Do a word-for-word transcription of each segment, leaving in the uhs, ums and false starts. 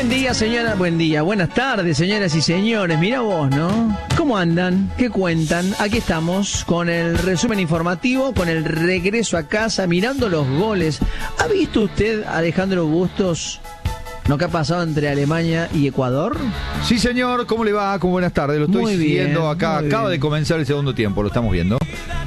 Buen día, señora. Buen día. Buenas tardes, señoras y señores. Mira vos, ¿no? ¿Cómo andan? ¿Qué cuentan? Aquí estamos con el resumen informativo, con el regreso a casa, mirando los goles. ¿Ha visto usted a Alejandro Bustos lo que ha pasado entre Alemania y Ecuador? Sí, señor. ¿Cómo le va? ¿Cómo buenas tardes? Lo estoy Muy bien, siguiendo acá. muy Acaba bien. de comenzar el segundo tiempo. Lo estamos viendo.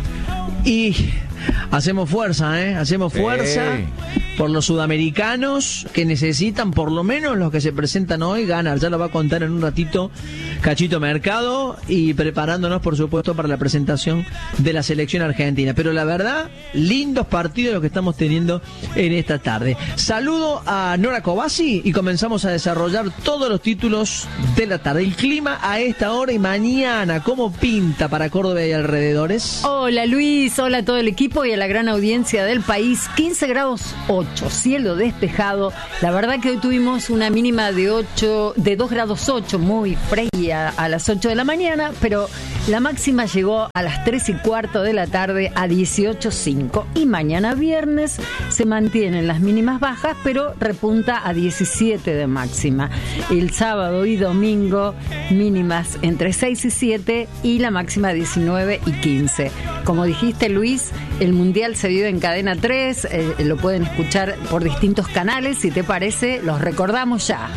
Y hacemos fuerza, ¿eh? Hacemos fuerza Sí. por los sudamericanos que necesitan, por lo menos los que se presentan hoy, ganar. Ya lo va a contar en un ratito Cachito Mercado, y preparándonos, por supuesto, para la presentación de la selección argentina. Pero la verdad, lindos partidos los que estamos teniendo en esta tarde. Saludo a Nora Cobasi y comenzamos a desarrollar todos los títulos de la tarde. El clima a esta hora y mañana, ¿cómo pinta para Córdoba y alrededores? Hola Luis, hola a todo el equipo y a la gran audiencia del país. quince grados ocho, cielo despejado. La verdad que hoy tuvimos una mínima de ocho, de dos grados ocho, muy fría a las ocho de la mañana, pero la máxima llegó a las tres y cuarto de la tarde a dieciocho cinco. Y mañana viernes se mantienen las mínimas bajas, pero repunta a diecisiete de máxima. El sábado y domingo mínimas entre seis y siete y la máxima diecinueve y quince. Como dijiste, Luis, el Mundial se vive en Cadena tres, eh, lo pueden escuchar por distintos canales. Si te parece, los recordamos ya.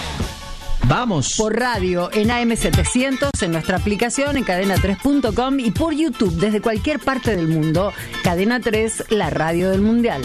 Vamos. Por radio en A M setecientos, en nuestra aplicación en cadena tres punto com y por YouTube desde cualquier parte del mundo. Cadena tres, la radio del Mundial.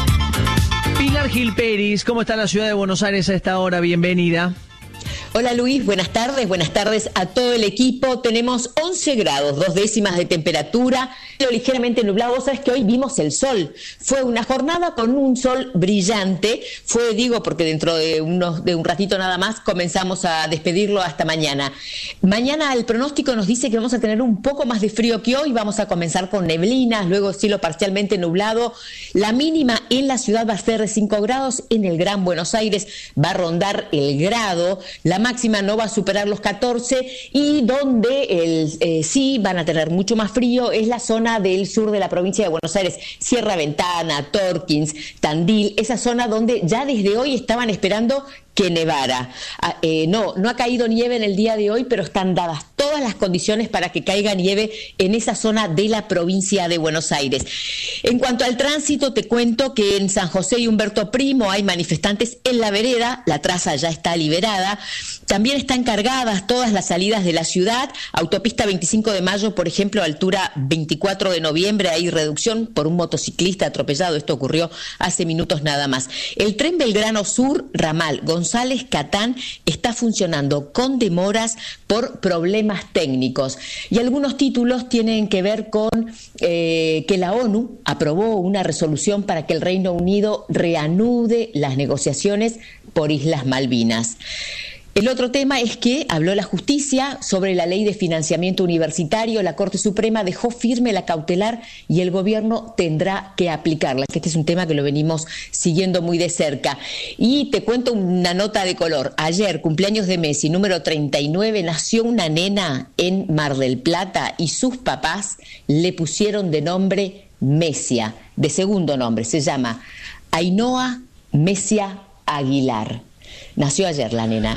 Pilar Gil Peris, ¿cómo está la ciudad de Buenos Aires a esta hora? Bienvenida. Hola Luis, buenas tardes, buenas tardes a todo el equipo. Tenemos once grados, dos décimas de temperatura, pero ligeramente nublado. Vos sabés que hoy vimos el sol. Fue una jornada con un sol brillante. Fue, digo, porque dentro de, unos, de un ratito nada más comenzamos a despedirlo hasta mañana. Mañana el pronóstico nos dice que vamos a tener un poco más de frío que hoy. Vamos a comenzar con neblinas, luego cielo parcialmente nublado. La mínima en la ciudad va a ser de cinco grados. En el Gran Buenos Aires va a rondar el grado. La máxima no va a superar los catorce, y donde el, eh, sí van a tener mucho más frío es la zona del sur de la provincia de Buenos Aires, Sierra Ventana, Torkins, Tandil, esa zona donde ya desde hoy estaban esperando que nevara. Ah, eh, no, no ha caído nieve en el día de hoy, pero están dadas todas las condiciones para que caiga nieve en esa zona de la provincia de Buenos Aires. En cuanto al tránsito, te cuento que en San José y Humberto Primo hay manifestantes en la vereda, la traza ya está liberada. También están cargadas todas las salidas de la ciudad. Autopista veinticinco de mayo, por ejemplo, altura veinticuatro de noviembre, hay reducción por un motociclista atropellado. Esto ocurrió hace minutos nada más. El tren Belgrano Sur, ramal González Catán, está funcionando con demoras por problemas técnicos. Y algunos títulos tienen que ver con eh, que la ONU aprobó una resolución para que el Reino Unido reanude las negociaciones por Islas Malvinas. El otro tema es que habló la justicia sobre la ley de financiamiento universitario. La Corte Suprema dejó firme la cautelar y el gobierno tendrá que aplicarla. Este es un tema que lo venimos siguiendo muy de cerca. Y te cuento una nota de color. Ayer, cumpleaños de Messi, número treinta y nueve, nació una nena en Mar del Plata y sus papás le pusieron de nombre Mesia, de segundo nombre. Se llama Ainhoa Mesia Aguilar. Nació ayer la nena.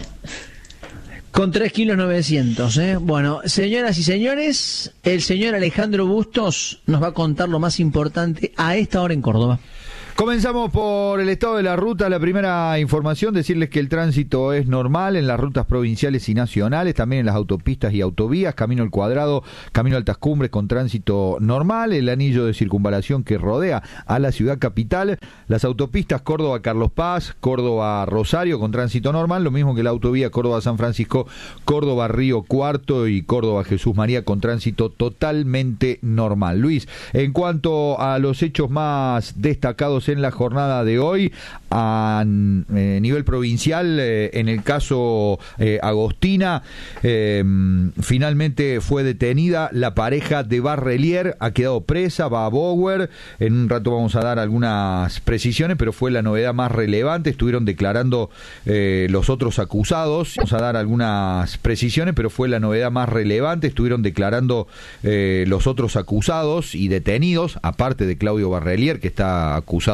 Con tres kilos novecientos, ¿eh? Bueno, señoras y señores, el señor Alejandro Bustos nos va a contar lo más importante a esta hora en Córdoba. Comenzamos por el estado de la ruta. La primera información, decirles que el tránsito es normal en las rutas provinciales y nacionales, también en las autopistas y autovías, Camino al Cuadrado, Camino a Altas Cumbres con tránsito normal, el anillo de circunvalación que rodea a la ciudad capital, las autopistas Córdoba-Carlos Paz, Córdoba-Rosario con tránsito normal, lo mismo que la autovía Córdoba-San Francisco, Córdoba-Río Cuarto y Córdoba-Jesús María con tránsito totalmente normal. Luis, en cuanto a los hechos más destacados en la jornada de hoy a eh, nivel provincial, eh, en el caso eh, Agostina, eh, finalmente fue detenida la pareja de Barrelier, ha quedado presa, va a Bower. En un rato vamos a dar algunas precisiones, pero fue la novedad más relevante. Estuvieron declarando eh, los otros acusados, vamos a dar algunas precisiones, pero fue la novedad más relevante. Estuvieron declarando eh, los otros acusados y detenidos, aparte de Claudio Barrelier, que está acusado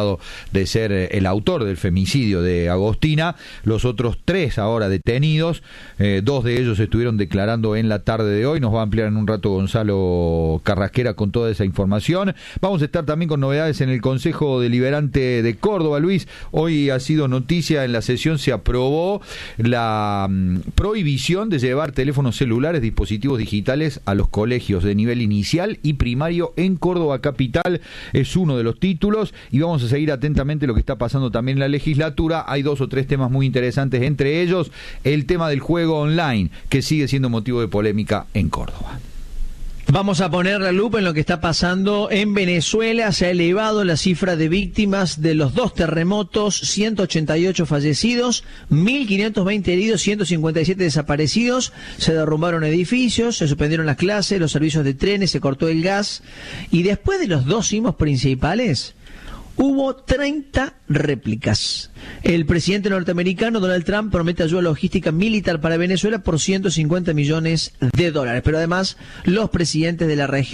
acusado de ser el autor del femicidio de Agostina. Los otros tres ahora detenidos, eh, dos de ellos estuvieron declarando en la tarde de hoy. Nos va a ampliar en un rato Gonzalo Carrasquera con toda esa información. Vamos a estar también con novedades en el Consejo Deliberante de Córdoba, Luis. Hoy ha sido noticia, en la sesión se aprobó la um, prohibición de llevar teléfonos celulares, dispositivos digitales a los colegios de nivel inicial y primario en Córdoba capital. Es uno de los títulos y vamos a seguir atentamente lo que está pasando también en la legislatura. Hay dos o tres temas muy interesantes, entre ellos el tema del juego online, que sigue siendo motivo de polémica en Córdoba. Vamos a poner la lupa en lo que está pasando en Venezuela. Se ha elevado la cifra de víctimas de los dos terremotos, ciento ochenta y ocho fallecidos, mil quinientos veinte heridos, ciento cincuenta y siete desaparecidos. Se derrumbaron edificios, se suspendieron las clases, los servicios de trenes, se cortó el gas. Y después de los dos sismos principales, hubo treinta réplicas. El presidente norteamericano Donald Trump promete ayuda logística militar para Venezuela por ciento cincuenta millones de dólares. Pero además, los presidentes de la región